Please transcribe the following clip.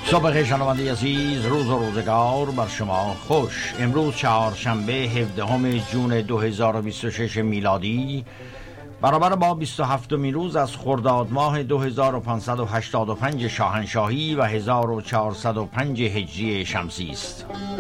صبح خیر شنونده عزیز، روز و روزگار بر شما خوش. امروز چهارشنبه 17 جون 2026 میلادی برابر با 27 روز از خرداد ماه 2585 شاهنشاهی و 1405 هجری شمسی است.